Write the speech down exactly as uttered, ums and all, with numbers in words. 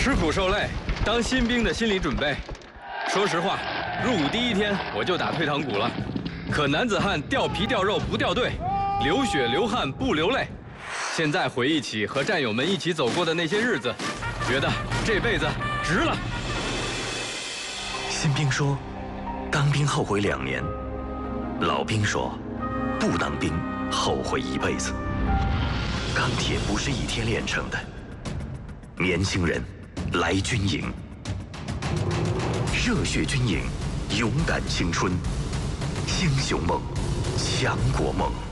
吃苦受累，当新兵的心理准备。说实话，入伍第一天我就打退堂鼓了。可男子汉掉皮掉肉不掉队，流血流汗不流泪。现在回忆起和战友们一起走过的那些日子，觉得这辈子值了。 新兵说，当兵后悔两年；老兵说，不当兵后悔一辈子。钢铁不是一天炼成的，年轻人来军营，热血军营，勇敢青春，英雄梦，强国梦。